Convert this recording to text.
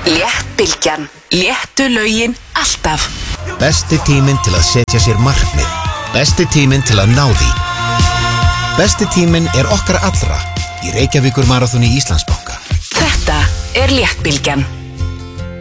Léttbylgjan. Léttu lögin alltaf. Besti tíminn til að setja sér markmið. Besti tíminn til að ná því. Besti tíminn okkar allra í Reykjavíkur maraþoni Íslandsbanka. Þetta Léttbylgjan.